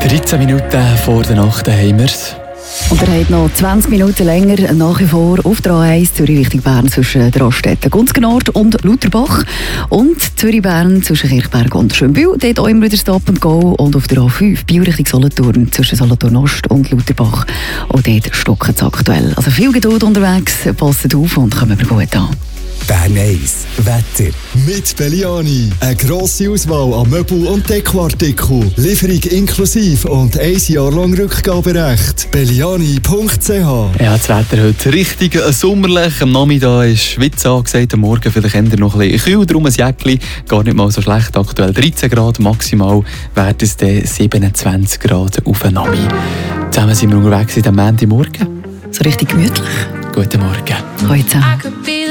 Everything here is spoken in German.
13 Minuten vor der Nacht haben wir es. Und er hat noch 20 Minuten länger nach wie vor auf der A1 Zürich Richtung Bern zwischen der Raststätte Gunzgenort und Lutherbach und Zürich-Bern zwischen Kirchberg und Schönbühl. Dort auch immer wieder Stop and Go und auf der A5 Biel Richtung Solothurn zwischen Solothurn Ost und Lutherbach. Und dort stocken es aktuell. Also viel Geduld unterwegs, passt auf und kommen wir gut an. Bern 1 Wetter. Mit Belliani. Eine grosse Auswahl an Möbel- und Dekoartikeln. Lieferung inklusive und 1 Jahr lang Rückgaberecht. Belliani.ch. Ja, das Wetter heute richtig sommerlich. Am Nachmittag ist Schwitz angesagt, am Morgen vielleicht eher noch ein bisschen kühl, darum ein Jäckchen. Gar nicht mal so schlecht. Aktuell 13 Grad, maximal werden es dann 27 Grad auf den Nami. Zusammen sind wir unterwegs am Montagmorgen. So richtig gemütlich. Guten Morgen. Hallo zusammen.